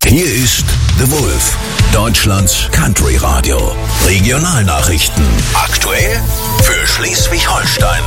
Hier ist The Wolf, Deutschlands Country Radio. Regionalnachrichten. Aktuell für Schleswig-Holstein.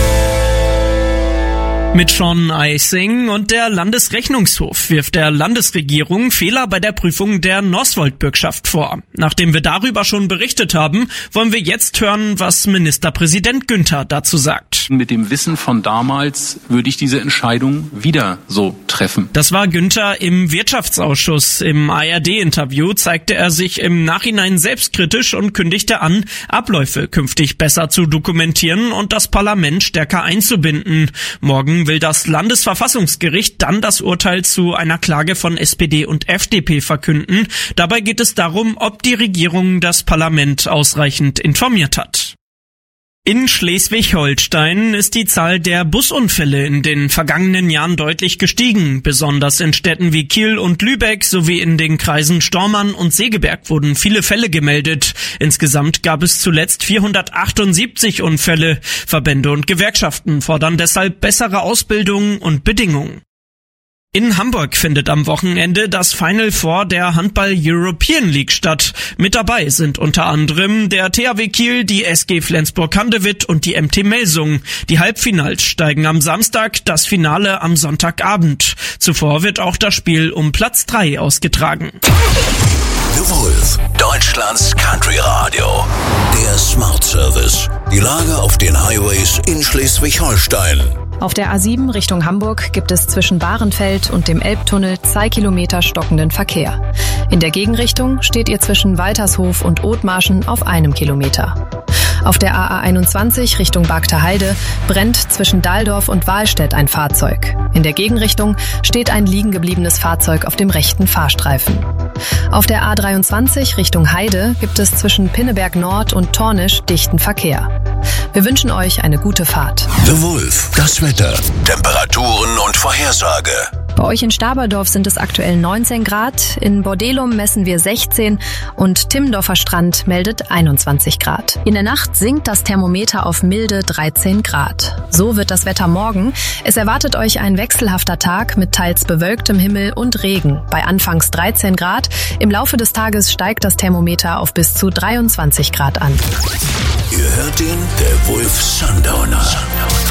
Mit Sean Eising und der Landesrechnungshof wirft der Landesregierung Fehler bei der Prüfung der Northvolt-Bürgschaft vor. Nachdem wir darüber schon berichtet haben, wollen wir jetzt hören, was Ministerpräsident Günther dazu sagt. Mit dem Wissen von damals würde ich diese Entscheidung wieder so treffen. Das war Günther im Wirtschaftsausschuss. Im ARD-Interview zeigte er sich im Nachhinein selbstkritisch und kündigte an, Abläufe künftig besser zu dokumentieren und das Parlament stärker einzubinden. Morgen will das Landesverfassungsgericht dann das Urteil zu einer Klage von SPD und FDP verkünden. Dabei geht es darum, ob die Regierung das Parlament ausreichend informiert hat. In Schleswig-Holstein ist die Zahl der Busunfälle in den vergangenen Jahren deutlich gestiegen. Besonders in Städten wie Kiel und Lübeck sowie in den Kreisen Stormarn und Segeberg wurden viele Fälle gemeldet. Insgesamt gab es zuletzt 478 Unfälle. Verbände und Gewerkschaften fordern deshalb bessere Ausbildung und Bedingungen. In Hamburg findet am Wochenende das Final Four der Handball-European League statt. Mit dabei sind unter anderem der THW Kiel, die SG Flensburg-Handewitt und die MT Melsungen. Die Halbfinals steigen am Samstag, das Finale am Sonntagabend. Zuvor wird auch das Spiel um Platz 3 ausgetragen. The Wolf, Deutschlands Country Radio. Der Smart Service. Die Lage auf den Highways in Schleswig-Holstein. Auf der A7 Richtung Hamburg gibt es zwischen Bahrenfeld und dem Elbtunnel 2 Kilometer stockenden Verkehr. In der Gegenrichtung steht ihr zwischen Waltershof und Othmarschen auf 1 Kilometer. Auf der AA21 Richtung Bagter Heide brennt zwischen Dahldorf und Wahlstedt ein Fahrzeug. In der Gegenrichtung steht ein liegen gebliebenes Fahrzeug auf dem rechten Fahrstreifen. Auf der A23 Richtung Heide gibt es zwischen Pinneberg Nord und Tornisch dichten Verkehr. Wir wünschen euch eine gute Fahrt. The Wolf, das Wetter, Temperaturen und Vorhersage. Bei euch in Staberdorf sind es aktuell 19 Grad, in Bordelum messen wir 16 und Timmendorfer Strand meldet 21 Grad. In der Nacht sinkt das Thermometer auf milde 13 Grad. So wird das Wetter morgen. Es erwartet euch ein wechselhafter Tag mit teils bewölktem Himmel und Regen. Bei anfangs 13 Grad. Im Laufe des Tages steigt das Thermometer auf bis zu 23 Grad an. Ihr hört ihn, der Wolf Sundowner.